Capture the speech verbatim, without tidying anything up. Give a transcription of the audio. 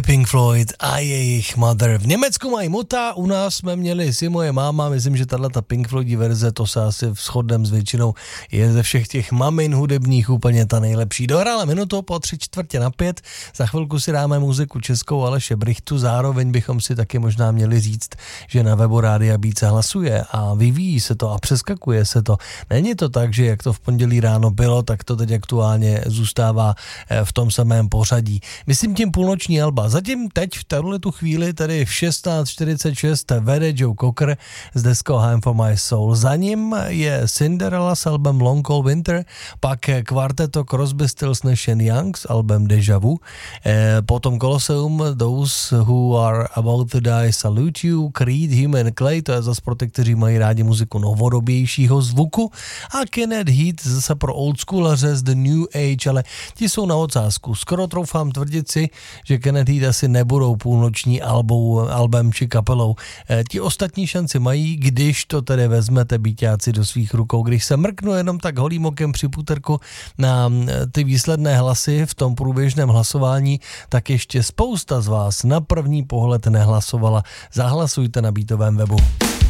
Pink Floyd a jejich Mother. V Německu mají Muta, u nás jsme měli Si moje máma, myslím, že tato Pink Floydí verze, to se asi shodnem s většinou, je ze všech těch mamin hudebních úplně ta nejlepší. Dohrála minutu po tři čtvrtě na pět, za chvilku si dáme muziku českou Aleše Brychtu, zároveň bychom si taky možná měli říct, že na webu Rádia Beat se hlasuje a vyvíjí se to a přeskakuje se to. Není to tak, že jak to v pondělí ráno bylo, tak to teď aktuálně zůstává v tom samém pořadí. Myslím tím půlnoční alba. Zatím teď v téhle tu chvíli, tedy v šestnáct čtyřicet šest, vede Joe Cocker s deskou Home for My Soul. Za ním je Cinderella s albem Long Cold Winter, pak kvarteto Crosby, Stills, Nash and Young s albem Deja Vu, e, potom Colosseum, Those Who Are About to Die Salute You, Creed, Human Clay, to je zase pro ty, kteří mají rádi muziku novodobějšího zvuku, a Kenneth Heat zase pro oldschoolaře z The New Age, ale ti jsou na ocásku. Skoro troufám tvrdit si, že Kenneth Heat asi nebudou půlnoční albou, albem či kapelou. E, ti ostatní šanci mají, když to tedy vezmete býťáci do svých rukou. Když se mrknu jenom tak holým okem při puterku na ty výsledné hlasy v tom průběžném hlasování, tak ještě spousta z vás na první pohled nehlasovala. Zahlasujte na Beatovém webu.